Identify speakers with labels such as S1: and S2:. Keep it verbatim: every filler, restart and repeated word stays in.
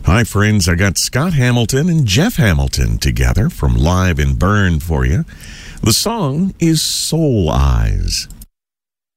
S1: Hi, friends. I got Scott Hamilton and Jeff Hamilton together from Live and Burn for you. The song is Soul Eyes.